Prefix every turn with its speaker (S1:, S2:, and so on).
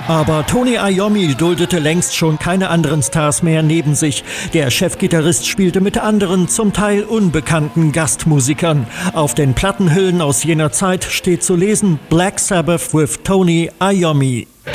S1: Aber Tony Iommi duldete längst schon keine anderen Stars mehr neben sich. Der Chefgitarrist spielte mit anderen, zum Teil unbekannten Gastmusikern. Auf den Plattenhüllen aus jener Zeit steht zu lesen: Black Sabbath with Tony Iommi.